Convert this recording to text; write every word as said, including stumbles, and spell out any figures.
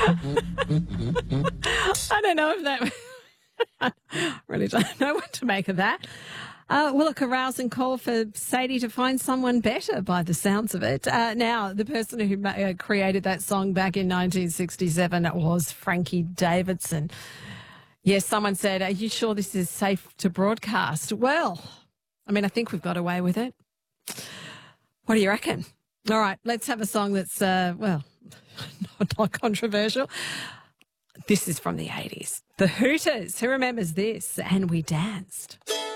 I don't know if that... I really don't know what to make of that. Uh, well, look, a rousing call for Sadie to find someone better by the sounds of it. Uh, now, the person who ma- uh, created that song back in nineteen sixty-seven was Frankie Davidson. Yes, someone said, are you sure this is safe to broadcast? Well, I mean, I think we've got away with it. What do you reckon? All right, let's have a song that's, uh, well, not, not controversial. This is from the eighties. The Hooters. Who remembers this? And We Danced.